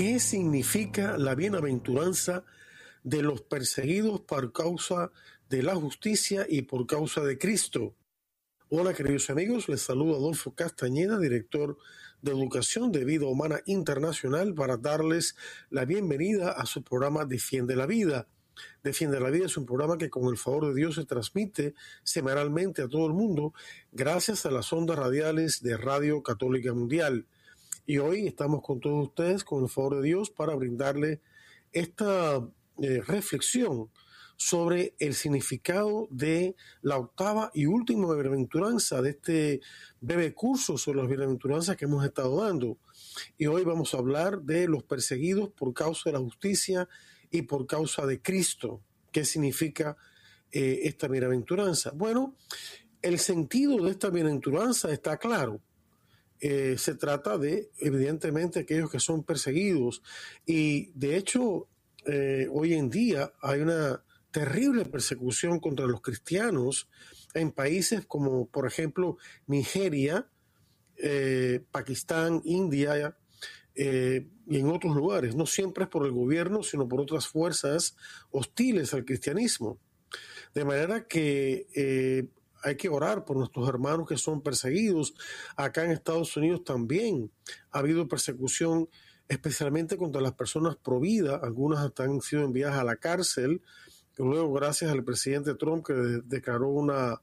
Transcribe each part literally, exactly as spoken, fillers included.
¿Qué significa la bienaventuranza de los perseguidos por causa de la justicia y por causa de Cristo? Hola, queridos amigos, les saluda Adolfo Castañeda, director de Educación de Vida Humana Internacional, para darles la bienvenida a su programa Defiende la Vida. Defiende la Vida es un programa que con el favor de Dios se transmite semanalmente a todo el mundo gracias a las ondas radiales de Radio Católica Mundial. Y hoy estamos con todos ustedes, con el favor de Dios, para brindarle esta eh, reflexión sobre el significado de la octava y última bienaventuranza de este breve curso sobre las bienaventuranzas que hemos estado dando. Y hoy vamos a hablar de los perseguidos por causa de la justicia y por causa de Cristo. ¿Qué significa eh, esta bienaventuranza? Bueno, el sentido de esta bienaventuranza está claro. Eh, se trata de, evidentemente, aquellos que son perseguidos. Y, de hecho, eh, hoy en día hay una terrible persecución contra los cristianos en países como, por ejemplo, Nigeria, eh, Pakistán, India eh, y en otros lugares. No siempre es por el gobierno, sino por otras fuerzas hostiles al cristianismo. De manera que eh, hay que orar por nuestros hermanos que son perseguidos. Acá en Estados Unidos también ha habido persecución, especialmente contra las personas pro vida. Algunas hasta han sido enviadas a la cárcel. Luego, gracias al presidente Trump, que de- declaró una,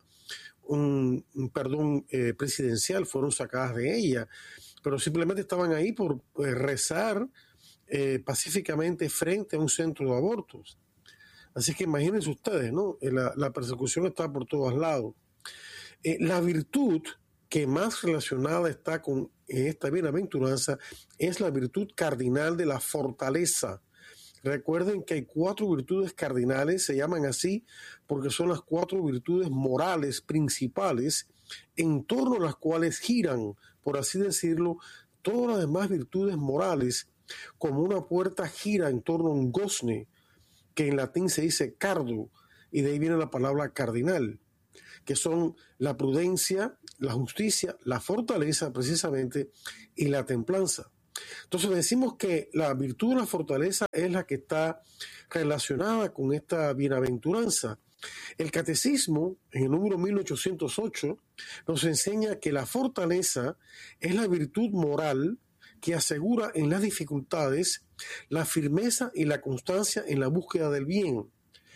un, un perdón eh, presidencial, fueron sacadas de ella. Pero simplemente estaban ahí por eh, rezar eh, pacíficamente frente a un centro de abortos. Así que imagínense ustedes, ¿no? La, la persecución está por todos lados. Eh, la virtud que más relacionada está con esta bienaventuranza es la virtud cardinal de la fortaleza. Recuerden que hay cuatro virtudes cardinales, se llaman así porque son las cuatro virtudes morales principales en torno a las cuales giran, por así decirlo, todas las demás virtudes morales, como una puerta gira en torno a un gozne, que en latín se dice cardo, y de ahí viene la palabra cardinal, que son la prudencia, la justicia, la fortaleza precisamente y la templanza. Entonces decimos que la virtud de la fortaleza es la que está relacionada con esta bienaventuranza. El catecismo, en el número mil ochocientos ocho, nos enseña que la fortaleza es la virtud moral que asegura en las dificultades la firmeza y la constancia en la búsqueda del bien.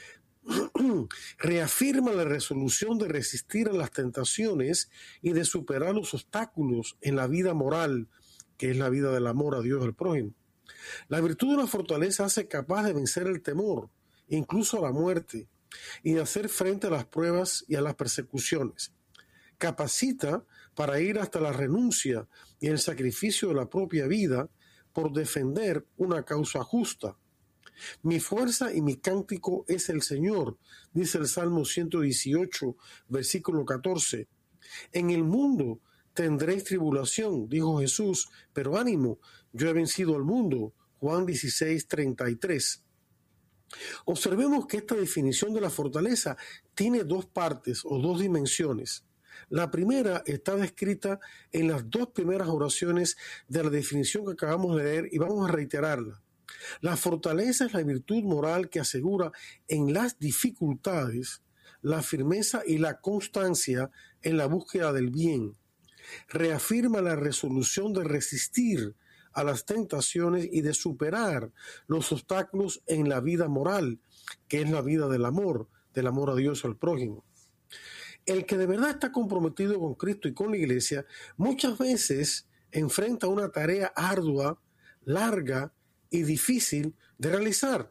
Reafirma la resolución de resistir a las tentaciones y de superar los obstáculos en la vida moral, que es la vida del amor a Dios y al prójimo. La virtud de la fortaleza hace capaz de vencer el temor, incluso a la muerte, y de hacer frente a las pruebas y a las persecuciones. Capacita para ir hasta la renuncia y el sacrificio de la propia vida por defender una causa justa. Mi fuerza y mi cántico es el Señor, dice el Salmo ciento dieciocho, versículo catorce. En el mundo tendréis tribulación, dijo Jesús, pero ánimo, yo he vencido al mundo. Juan dieciséis, treinta y tres. Observemos que esta definición de la fortaleza tiene dos partes o dos dimensiones. La primera está descrita en las dos primeras oraciones de la definición que acabamos de leer y vamos a reiterarla. La fortaleza es la virtud moral que asegura en las dificultades la firmeza y la constancia en la búsqueda del bien. Reafirma la resolución de resistir a las tentaciones y de superar los obstáculos en la vida moral, que es la vida del amor, del amor a Dios y al prójimo. El que de verdad está comprometido con Cristo y con la Iglesia, muchas veces enfrenta una tarea ardua, larga y difícil de realizar.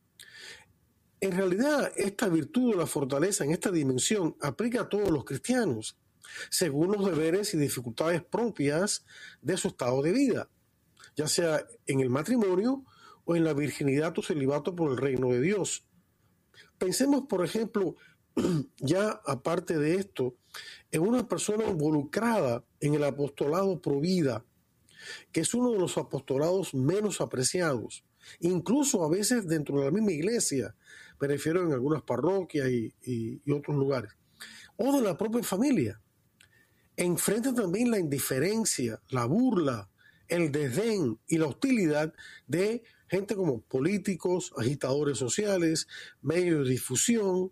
En realidad, esta virtud de la fortaleza en esta dimensión aplica a todos los cristianos, según los deberes y dificultades propias de su estado de vida, ya sea en el matrimonio o en la virginidad o celibato por el reino de Dios. Pensemos, por ejemplo, ya aparte de esto, en una persona involucrada en el apostolado pro vida, que es uno de los apostolados menos apreciados, incluso a veces dentro de la misma iglesia, me refiero en algunas parroquias y, y, y otros lugares, o de la propia familia. Enfrenta también la indiferencia, la burla, el desdén y la hostilidad de gente como políticos, agitadores sociales, medios de difusión,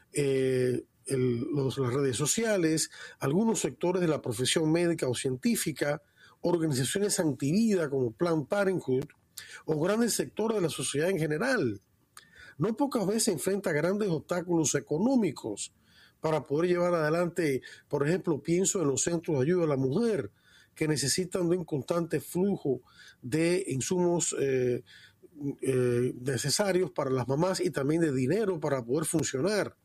eh, el, los, las redes sociales, algunos sectores de la profesión médica o científica, organizaciones antivida como Planned Parenthood o grandes sectores de la sociedad en general. No pocas veces enfrenta grandes obstáculos económicos para poder llevar adelante, por ejemplo, pienso en los centros de ayuda a la mujer, que necesitan de un constante flujo de insumos eh, eh, necesarios para las mamás y también de dinero para poder funcionar.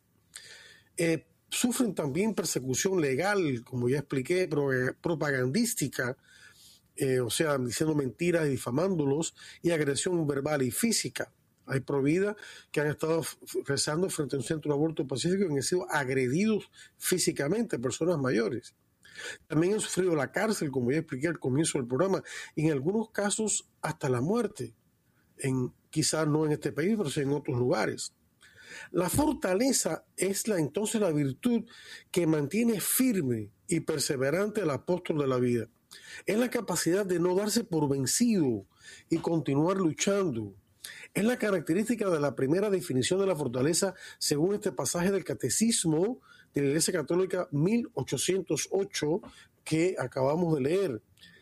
Eh, sufren también persecución legal, como ya expliqué, pro, propagandística, eh, o sea, diciendo mentiras y difamándolos, y agresión verbal y física. Hay Provida que han estado rezando frente a un centro de aborto pacífico y han sido agredidos físicamente, personas mayores. También han sufrido la cárcel, como ya expliqué al comienzo del programa, y en algunos casos hasta la muerte, en, quizás no en este país, pero sí en otros lugares. La fortaleza es la, entonces la virtud que mantiene firme y perseverante al apóstol de la vida. Es la capacidad de no darse por vencido y continuar luchando. Es la característica de la primera definición de la fortaleza según este pasaje del Catecismo de la Iglesia Católica mil ochocientos ocho que acabamos de leer.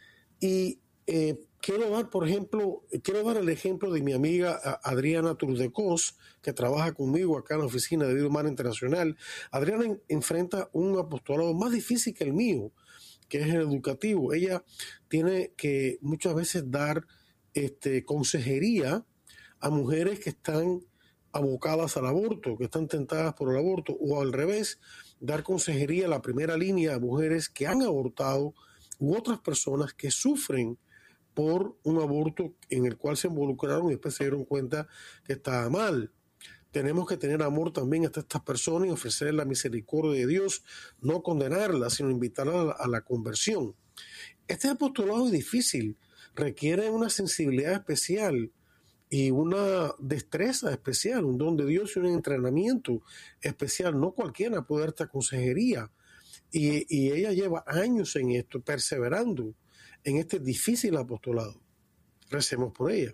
Y eh, quiero dar, por ejemplo, quiero dar el ejemplo de mi amiga Adriana Turdecos, que trabaja conmigo acá en la Oficina de Vida Humana Internacional. Adriana en, enfrenta un apostolado más difícil que el mío, que es el educativo. Ella tiene que muchas veces dar este, consejería a mujeres que están abocadas al aborto, que están tentadas por el aborto, o al revés, dar consejería a la primera línea a mujeres que han abortado u otras personas que sufren por un aborto en el cual se involucraron y después se dieron cuenta que estaba mal. Tenemos que tener amor también hasta estas personas y ofrecerles la misericordia de Dios, no condenarlas, sino invitarlas a la, a la conversión. Este apostolado es difícil, requiere una sensibilidad especial y una destreza especial, un don de Dios y un entrenamiento especial. No cualquiera puede dar esta consejería. Y, y ella lleva años en esto, perseverando en este difícil apostolado. Recemos por ella.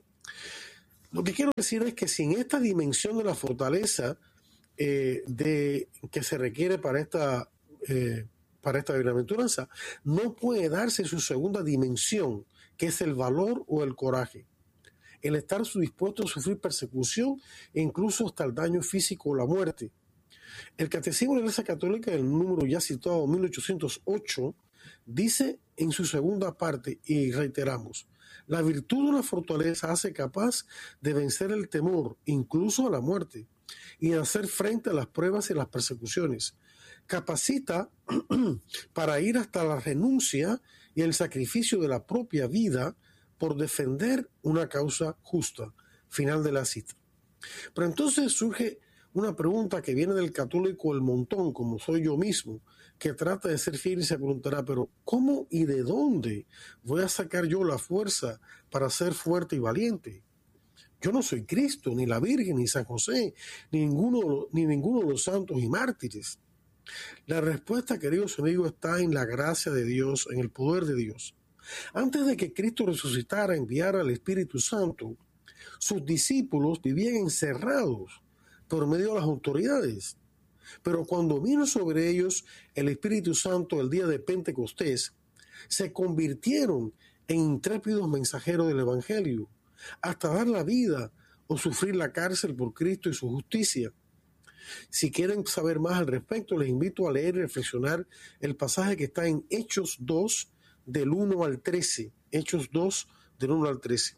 Lo que quiero decir es que sin esta dimensión de la fortaleza eh, de, que se requiere para esta, eh, para esta bienaventuranza, no puede darse su segunda dimensión, que es el valor o el coraje. El estar dispuesto a sufrir persecución e incluso hasta el daño físico o la muerte. El Catecismo de la Iglesia Católica, el número ya citado mil ochocientos ocho, dice en su segunda parte, y reiteramos, la virtud de la fortaleza hace capaz de vencer el temor, incluso a la muerte, y de hacer frente a las pruebas y las persecuciones. Capacita para ir hasta la renuncia y el sacrificio de la propia vida por defender una causa justa. Final de la cita. Pero entonces surge una pregunta que viene del católico el montón, como soy yo mismo, que trata de ser fiel y se preguntará, pero ¿cómo y de dónde voy a sacar yo la fuerza para ser fuerte y valiente? Yo no soy Cristo, ni la Virgen, ni San José, ni ninguno, ni ninguno de los santos y mártires. La respuesta, queridos amigos, está en la gracia de Dios, en el poder de Dios. Antes de que Cristo resucitara, enviara al Espíritu Santo, sus discípulos vivían encerrados por medio de las autoridades. Pero cuando vino sobre ellos el Espíritu Santo el día de Pentecostés, se convirtieron en intrépidos mensajeros del Evangelio, hasta dar la vida o sufrir la cárcel por Cristo y su justicia. Si quieren saber más al respecto, les invito a leer y reflexionar el pasaje que está en Hechos dos, del uno al trece. Hechos dos, del uno al trece.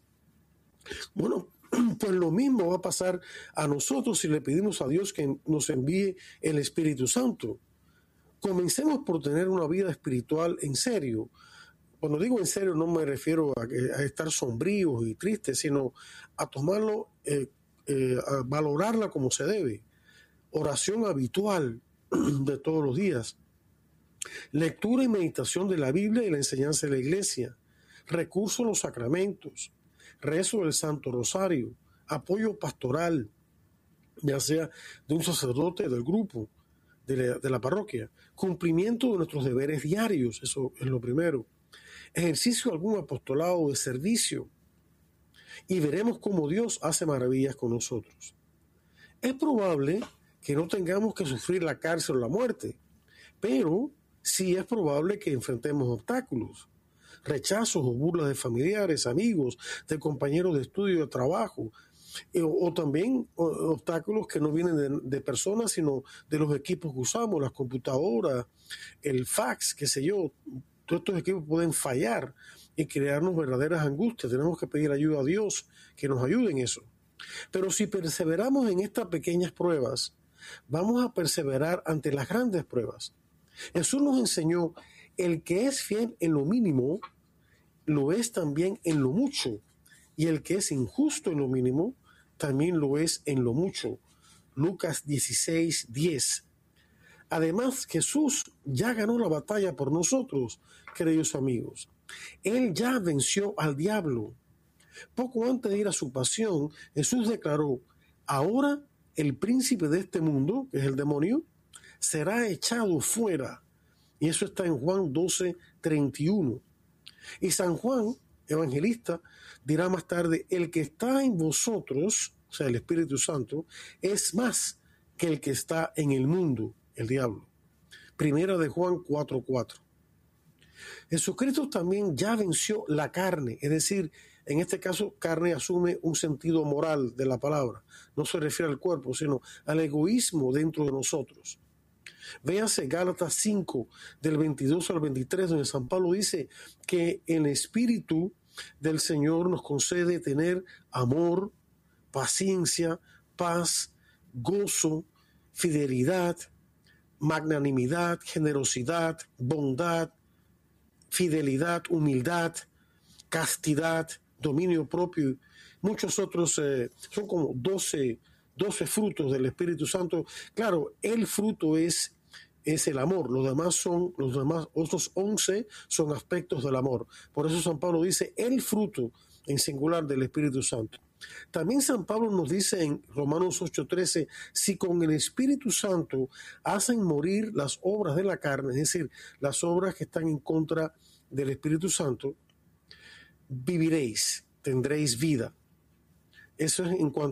Bueno, pues lo mismo va a pasar a nosotros si le pedimos a Dios que nos envíe el Espíritu Santo. Comencemos por tener una vida espiritual en serio. Cuando digo en serio no me refiero a, a estar sombríos y tristes, sino a tomarlo, eh, eh, a valorarla como se debe. Oración habitual de todos los días. Lectura y meditación de la Biblia y la enseñanza de la Iglesia. Recurso a los sacramentos. Rezo del Santo Rosario, apoyo pastoral, ya sea de un sacerdote del grupo, de la, de la parroquia, cumplimiento de nuestros deberes diarios, eso es lo primero. ejercicio de algún apostolado de servicio y veremos cómo Dios hace maravillas con nosotros. Es probable que no tengamos que sufrir la cárcel o la muerte, pero sí es probable que enfrentemos obstáculos, rechazos o burlas de familiares, amigos, de compañeros de estudio, de trabajo, o, o también o, obstáculos que no vienen de, de personas, sino de los equipos que usamos, las computadoras, el fax, qué sé yo. Todos estos equipos pueden fallar y crearnos verdaderas angustias. Tenemos que pedir ayuda a Dios que nos ayude en eso. Pero si perseveramos en estas pequeñas pruebas, vamos a perseverar ante las grandes pruebas. Jesús nos enseñó: el que es fiel en lo mínimo, lo es también en lo mucho. Y el que es injusto en lo mínimo, también lo es en lo mucho. Lucas dieciséis, diez. Además, Jesús ya ganó la batalla por nosotros, queridos amigos. Él ya venció al diablo. Poco antes de ir a su pasión, Jesús declaró: ahora el príncipe de este mundo, que es el demonio, será echado fuera. Y eso está en Juan doce, treinta y uno. Y San Juan, evangelista, dirá más tarde: el que está en vosotros, o sea, el Espíritu Santo, es más que el que está en el mundo, el diablo. Primera de Juan cuatro, cuatro. Jesucristo también ya venció la carne, es decir, en este caso carne asume un sentido moral de la palabra. No se refiere al cuerpo, sino al egoísmo dentro de nosotros. Véase Gálatas cinco, del veintidós al veintitrés, donde San Pablo dice que el Espíritu del Señor nos concede tener amor, paciencia, paz, gozo, fidelidad, magnanimidad, generosidad, bondad, fidelidad, humildad, castidad, dominio propio. Muchos otros, eh, son como doce, doce frutos del Espíritu Santo. Claro, el fruto es, es el amor. Los demás son, los demás, otros once son aspectos del amor. Por eso San Pablo dice el fruto en singular del Espíritu Santo. También San Pablo nos dice en Romanos ocho, trece, si con el Espíritu Santo hacen morir las obras de la carne, es decir, las obras que están en contra del Espíritu Santo, viviréis, tendréis vida. Eso es en cuanto